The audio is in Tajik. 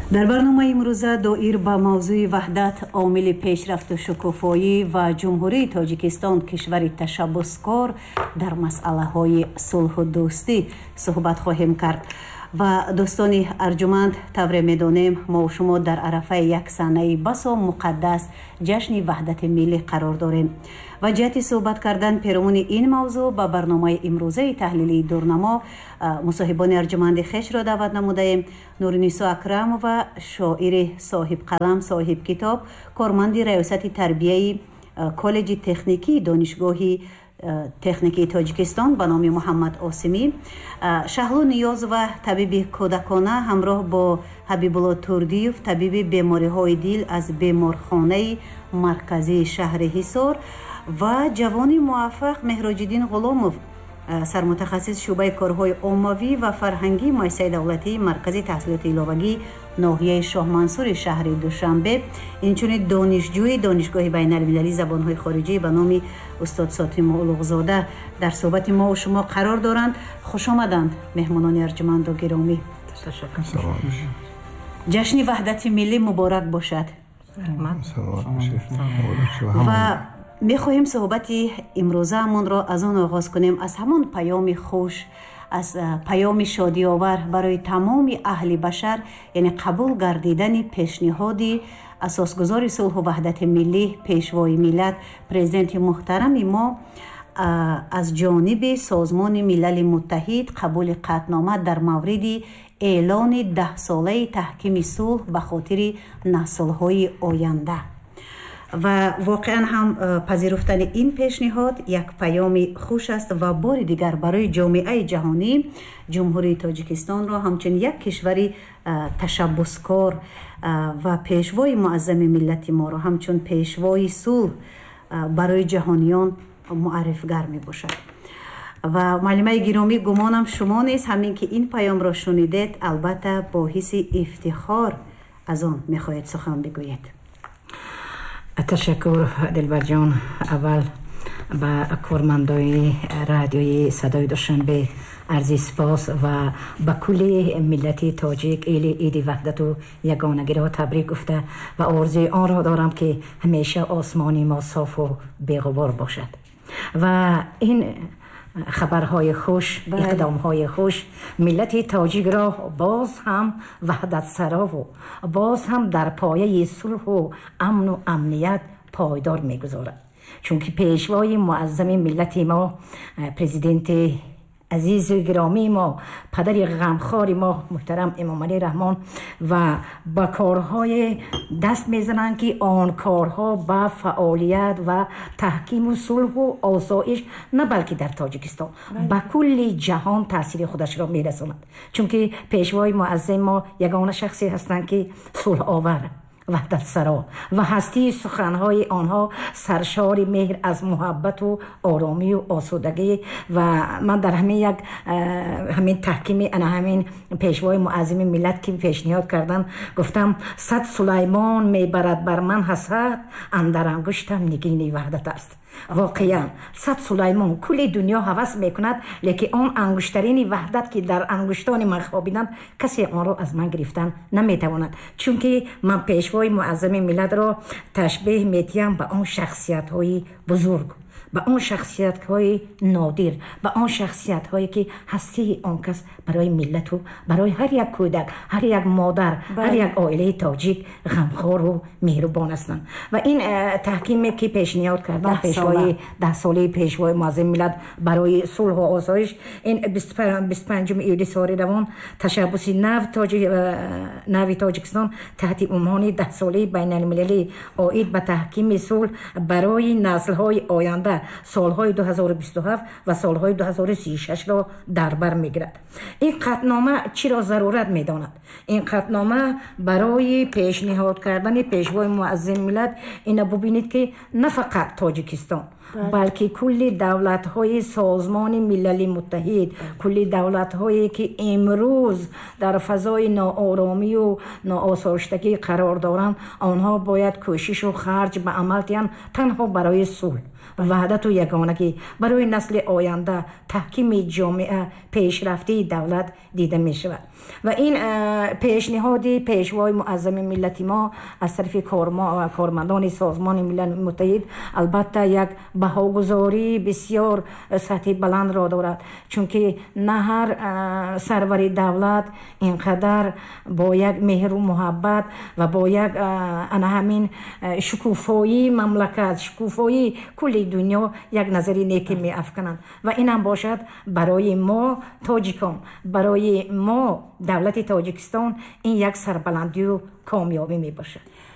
дар барномаи имрӯза доир ба мавзӯи ваҳдат, омили пешрафту шукуфоӣ ва ҷумҳурии Тоҷикистон кишвари ташаббускор дар масъалаҳои сулҳу дӯстӣ суҳбат хоҳем кард. ва дӯстони арҷуманд, тавре медонем мо шумо дар арафаи як санаи басо муқаддас ҷашни ваҳдати миллӣ қарор дорем. ва ҷиҳати суҳбат кардан пиромони ин мавзӯъ ба барномаи имрӯзаи таҳлилии дурнамо мусоҳибони арҷуманди хешро даъват намудаем. Нуринисо Акрамова, шоири соҳибқалам, соҳибкитоб, корманди раёсати тарбияи коллеҷи техникии донишгоҳи техникии Тоҷикистон ба номи Муҳаммад Осимӣ, Шаҳлу Ниёзова, табиби кӯдакона, ҳамроҳ бо Ҳабибулло Турдиев, табиби бемориҳои дил аз беморхонаи марказии шаҳри Ҳисор ва ҷавони муваффақ Меҳроҷиддин Ғуломов, сармутахассис шӯъбаи корҳои оммавӣ ва фарҳангии муассисаи давлатии маркази таҳсилоти иловагии ноҳияи Шоҳмансури шаҳри Душанбе, инчунин донишҷӯи донишгоҳи байналмилалии забонҳои хориҷӣ ба номи устод Сотиму Улуғзода дар суҳбати мо шумо қарор доранд. Хушомаданд меҳмонони арҷуманду гиромӣ. ҷашни ваҳдати миллӣ муборак бошад. ва мехоҳем суҳбати имрӯзаамонро аз он оғоз кунем, аз ҳамон паёми хуш, аз паёми шодиовар барои тамоми аҳли башар, яъне қабул гардидани пешниҳоди асосгузори сулҳу ваҳдати миллӣ, пешвои миллат, президенти муҳтарами мо аз ҷониби Созмони Милали Муттаҳид қабули қатнома дар мавриди эълони 10-солаи таҳкими сулҳ ба хотири наслҳои оянда. ва воқеан ҳам пазируфтани ин пешниҳод як паёми хуш аст ва бори дигар барои ҷомеаи ҷаҳонӣ ҷумҳурии Тоҷикистонро ҳамчун як кишвари ташаббускор ва пешвои муаззами миллати моро ҳамчун пешвои сулҳ барои ҷаҳониён муаррифгар мебошад. ва маълимаи гиромӣ, гумонам шумо низ ҳамин ки ин паёмро шунидед, албатта бо ҳисси ифтихор аз он мехоҳед сухан бигӯед. تشکر دلبر جان. اول با کارمندای رادیوی صدای دوشنبه عرض سپاس و با کل ملت تاجیک عید وحدت و یگانگی را تبریک گفته و آرزوی آن را دارم که همیشه آسمانی ما صاف و بی‌غبار باشد. و این خبرهای خوش، اقدامهای خوش ملت تاجیک را باز هم وحدت سرا و باز هم در پایه صلح و امن و امنیت پایدار میگذارد. چون که پیشوای معظم ملت ما، پرزیدنت عزیز و گرامی ما، پدر غمخوار ما محترم امام علی رحمان و با کارهای دست میزنند که آن کارها با فعالیت و تحکیم و صلح و آسایش نه بلکه در تاجیکستان با کل جهان تاثیر خودش را میرساند. چون که پیشوای معظم ما یگانه شخصی هستند که صلح آور، وحدت سرا و هستی سخنهای آنها سرشار مهر از محبت و آرامی و آسودگی. و من در همین تحکیم انا همین پیشوای معظم ملت که پیشنهاد کردن گفتم 100 سلیمان میبرد بر من حسد، اندر انگشتم نگین وحدت است. واقعا 100 سلیمان کل دنیا هوس میکند، لیکن آن انگشترین وحدت که در انگشتان من خوابیدند کسی آن را از من گرفتن نمیتواند. چون که من پیشوای معظم ملت را تشبیه میتیم به آن شخصیت های بزرگ، به آن شخصیت های نادر، به آن شخصیت هایی که هستی آن کس برای ملت و برای هر یک کودک، هر یک مادر، هر یک عائله تاجیک غمخوار و مهربان هستند. و این تحکیمی که پیشنهاد کردن پیشوای 10 ساله پیشوای معظم ملت برای صلح و آسایش، این 25 ایولی سال روان تشبث نو تاجیکستان تحت عنوان 10 ساله بین المللی عاید به تحکیم صلح برای نسل های آینده سالهای 2027 و سالهای 2036 را در بر میگیرد. این قطعنامه چی را ضرورت میداند؟ این قطعنامه برای پیشنهاد کردن پیشوای معظم ملت این ببینید که نه فقط تاجیکستان балки кулли давлатҳои созмони милали муттаҳид, кулли давлатҳое ки имрӯз дар фазои нооромию ноосоиштагӣ қарор доранд, онҳо бояд кӯшишу харҷ ба амал диҳанд танҳо барои сулҳ, ваҳдату ягонагӣ, барои насли оянда, таҳкими ҷомеа, пешрафтии давлат дида мешавад. ва ин пешниҳоди пешвои муаззами миллати мо аз тарафи кормандони созмони милали муттаҳид албатта як баҳогузории бисёр сатҳи баландро дорад, чунки на ҳар сарвари давлат инқадар бо як меҳру муҳаббат ва бо як ана ҳамин шукуфоии мамлакат, шукуфоии кулли дунё як назари неки меафкананд. ва инам бошад барои мо тоҷикон, барои мо давлати Тоҷикистон ин як сарбаландию комёбӣ мебошад.